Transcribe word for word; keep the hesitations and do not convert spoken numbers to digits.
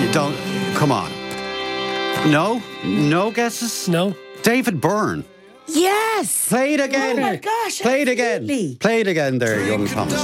You don't. Come on. No? No guesses? No. David Byrne. Yes. Play it again. Oh my gosh. Play it again. absolutely. Play it again there, young Thomas.